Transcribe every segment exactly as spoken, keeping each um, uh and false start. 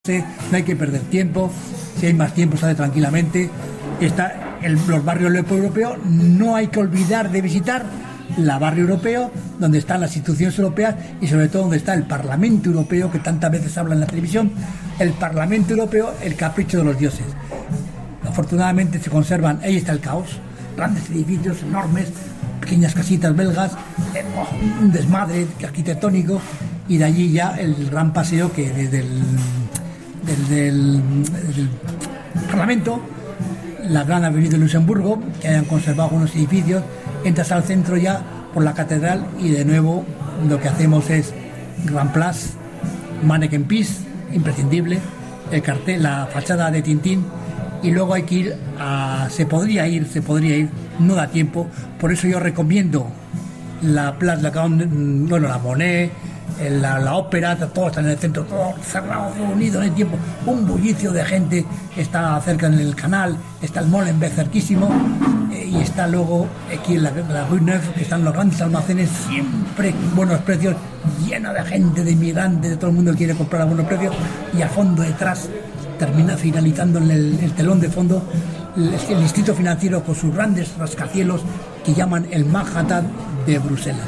No hay que perder tiempo, si hay más tiempo sale tranquilamente. Está el, los barrios europeos, no hay que olvidar de visitar la barrio europeo, donde están las instituciones europeas y sobre todo donde está el Parlamento Europeo, que tantas veces habla en la televisión. El Parlamento Europeo, el capricho de los dioses. Afortunadamente se conservan, ahí está el caos, grandes edificios enormes, pequeñas casitas belgas, eh, oh, un desmadre arquitectónico, y de allí ya el gran paseo que desde el Desde el, desde el Parlamento, la gran avenida de Luxemburgo, que hayan conservado unos edificios, entras al centro ya por la catedral y de nuevo lo que hacemos es Grand Place, Mannequin Peace, imprescindible, el cartel, la fachada de Tintín, y luego hay que ir a, se podría ir, se podría ir, no da tiempo, por eso yo recomiendo la Place la bueno, la Monet, La, la ópera, todo está en el centro, todo cerrado, todo unido, no hay tiempo, un bullicio de gente, está cerca en el canal, está el Molenbeek cerquísimo, eh, y está luego aquí en la, la Rue Neuve, que están los grandes almacenes, siempre buenos precios, lleno de gente, de inmigrantes, de todo el mundo que quiere comprar a buenos precios, y al fondo detrás, termina finalizando en el, el telón de fondo, el, el distrito financiero con sus grandes rascacielos que llaman el Manhattan de Bruselas.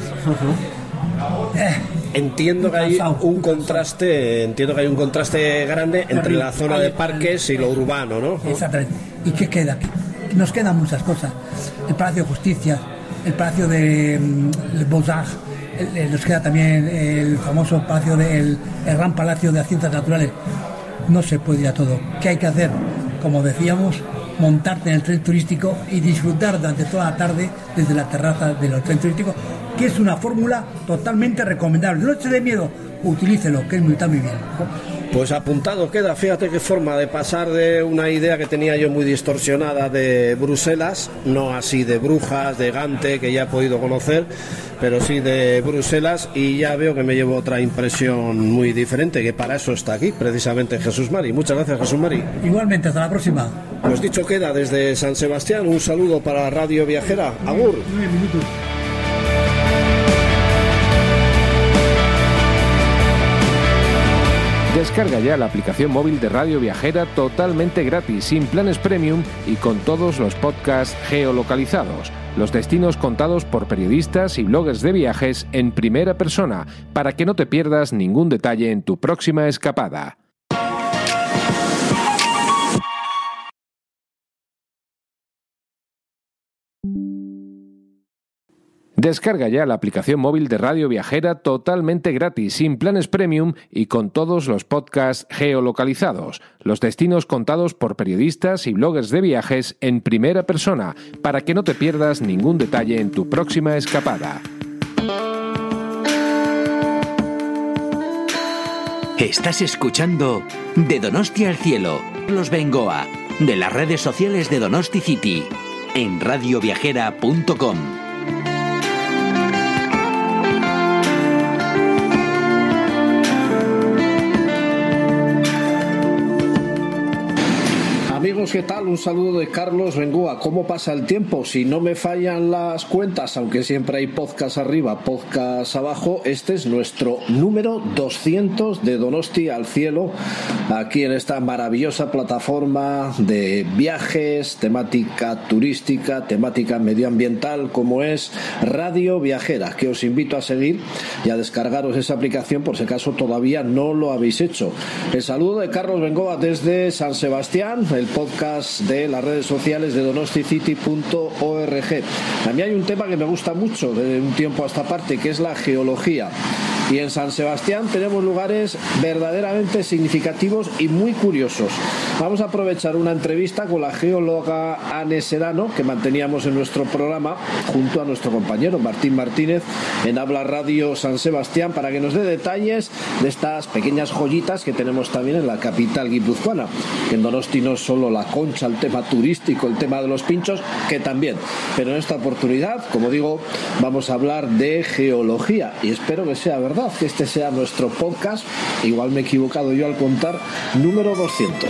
Uh-huh. eh, Entiendo que hay un contraste, entiendo que hay un contraste grande entre la zona de parques y lo urbano, ¿no? Exactamente. ¿Y qué queda? Nos quedan muchas cosas. El Palacio de Justicia, el Palacio de um, Beaux-Arts, el, el, nos queda también el famoso Palacio del el Gran Palacio de las Ciencias Naturales. No se puede ir a todo. ¿Qué hay que hacer? Como decíamos, montarte en el tren turístico y disfrutar durante toda la tarde desde la terraza de los trenes turísticos, que es una fórmula totalmente recomendable. No se dé miedo, utilícelo, que es muy, está muy bien. Pues apuntado queda, fíjate qué forma de pasar de una idea que tenía yo muy distorsionada de Bruselas, no así de Brujas, de Gante, que ya he podido conocer, pero sí de Bruselas, y ya veo que me llevo otra impresión muy diferente, que para eso está aquí, precisamente Jesús Mari. Muchas gracias, Jesús Mari. Igualmente, hasta la próxima. Pues dicho queda, desde San Sebastián, un saludo para Radio Viajera. Agur. Nueve minutos. Descarga ya la aplicación móvil de Radio Viajera totalmente gratis, sin planes premium y con todos los podcasts geolocalizados. Los destinos contados por periodistas y bloggers de viajes en primera persona, para que no te pierdas ningún detalle en tu próxima escapada. Descarga ya la aplicación móvil de Radio Viajera totalmente gratis, sin planes premium y con todos los podcasts geolocalizados. Los destinos contados por periodistas y bloggers de viajes en primera persona, para que no te pierdas ningún detalle en tu próxima escapada. Estás escuchando De Donosti al Cielo, Carlos Bengoa, de las redes sociales de Donosti City, en radio viajera punto com. Amigos, ¿qué tal? Un saludo de Carlos Bengoa. ¿Cómo pasa el tiempo? Si no me fallan las cuentas, aunque siempre hay podcast arriba, podcast abajo, este es nuestro número doscientos de Donosti al Cielo, aquí en esta maravillosa plataforma de viajes, temática turística, temática medioambiental, como es Radio Viajera, que os invito a seguir y a descargaros esa aplicación por si acaso todavía no lo habéis hecho. El saludo de Carlos Bengoa desde San Sebastián, el podcast de las redes sociales de donosti city punto org. A mí hay un tema que me gusta mucho de un tiempo a esta parte, que es la geología. Y en San Sebastián tenemos lugares verdaderamente significativos y muy curiosos. Vamos a aprovechar una entrevista con la geóloga Ane Serrano, que manteníamos en nuestro programa junto a nuestro compañero Martín Martínez en Habla Radio San Sebastián, para que nos dé detalles de estas pequeñas joyitas que tenemos también en la capital guipuzcoana. Que en Donosti no es solo la concha, el tema turístico, el tema de los pinchos, que también. Pero en esta oportunidad, como digo, vamos a hablar de geología, y espero que sea verdad, que este sea nuestro podcast, igual me he equivocado yo al contar, número doscientos.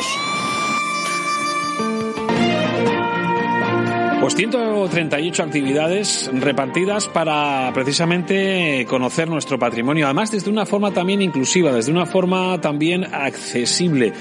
Pues ciento treinta y ocho actividades repartidas para precisamente conocer nuestro patrimonio, además desde una forma también inclusiva, desde una forma también accesible.